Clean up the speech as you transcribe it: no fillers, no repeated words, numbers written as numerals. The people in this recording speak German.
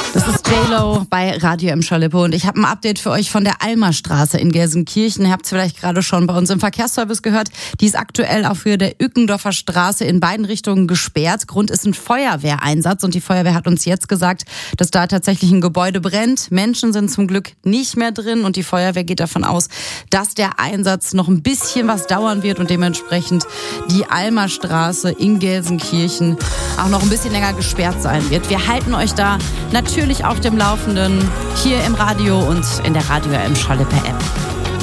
Das ist J-Lo bei Radio M. Schalippe und ich habe ein Update für euch von der Almerstraße in Gelsenkirchen. Ihr habt es vielleicht gerade schon bei uns im Verkehrsservice gehört. Die ist aktuell auf Höhe der Ückendorfer Straße in beiden Richtungen gesperrt. Grund ist ein Feuerwehreinsatz und die Feuerwehr hat uns jetzt gesagt, dass da tatsächlich ein Gebäude brennt. Menschen sind zum Glück nicht mehr drin und die Feuerwehr geht davon aus, dass der Einsatz noch ein bisschen was dauern wird und dementsprechend die Almerstraße in Gelsenkirchen auch noch ein bisschen länger gesperrt sein wird. Wir halten euch da natürlich auf dem Laufenden hier im Radio und in der Radio M. Schalippe App.